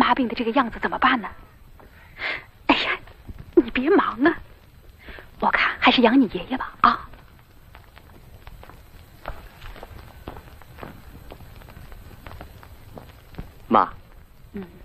妈病的这个样子怎么办呢？哎呀，你别忙啊，我看还是养你爷爷吧啊。 妈，